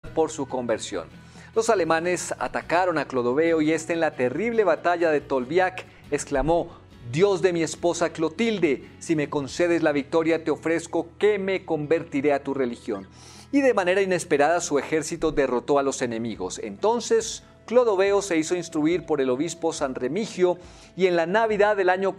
por su conversión. Los alemanes atacaron a Clodoveo y en la terrible batalla de Tolbiac exclamó: «Dios de mi esposa Clotilde, si me concedes la victoria te ofrezco que me convertiré a tu religión». Y de manera inesperada su ejército derrotó a los enemigos. Entonces Clodoveo se hizo instruir por el obispo San Remigio y en la Navidad del año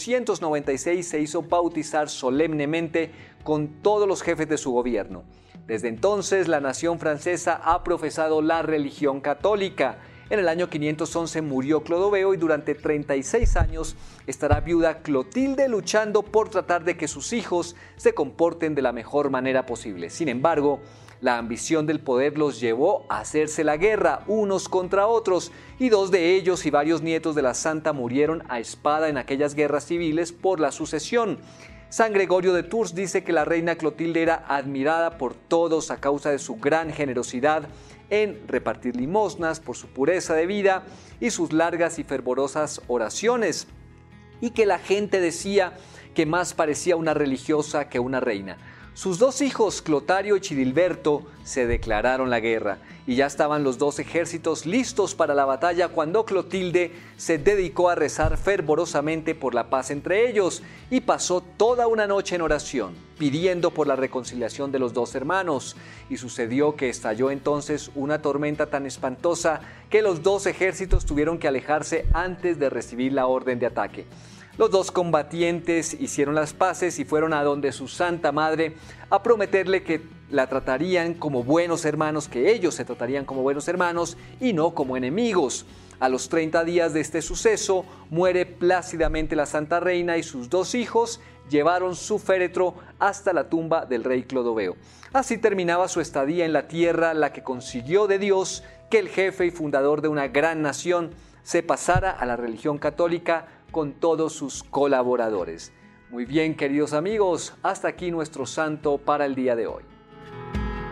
496 se hizo bautizar solemnemente con todos los jefes de su gobierno. Desde entonces la nación francesa ha profesado la religión católica. En el año 511 murió Clodoveo y durante 36 años estará viuda Clotilde luchando por tratar de que sus hijos se comporten de la mejor manera posible. Sin embargo, la ambición del poder los llevó a hacerse la guerra unos contra otros y 2 de ellos y varios nietos de la santa murieron a espada en aquellas guerras civiles por la sucesión. San Gregorio de Tours dice que la reina Clotilde era admirada por todos a causa de su gran generosidad en repartir limosnas, por su pureza de vida y sus largas y fervorosas oraciones, y que la gente decía que más parecía una religiosa que una reina. Sus 2 hijos, Clotario y Chidilberto, se declararon la guerra y ya estaban los 2 ejércitos listos para la batalla cuando Clotilde se dedicó a rezar fervorosamente por la paz entre ellos y pasó toda una noche en oración, pidiendo por la reconciliación de los 2 hermanos. Y sucedió que estalló entonces una tormenta tan espantosa que los 2 ejércitos tuvieron que alejarse antes de recibir la orden de ataque. Los 2 combatientes hicieron las paces y fueron a donde su Santa Madre a prometerle que la tratarían como buenos hermanos, que ellos se tratarían como buenos hermanos y no como enemigos. A los 30 días de este suceso, muere plácidamente la Santa Reina y sus 2 hijos llevaron su féretro hasta la tumba del rey Clodoveo. Así terminaba su estadía en la tierra, la que consiguió de Dios que el jefe y fundador de una gran nación se pasara a la religión católica con todos sus colaboradores. Muy bien, queridos amigos, hasta aquí nuestro santo para el día de hoy.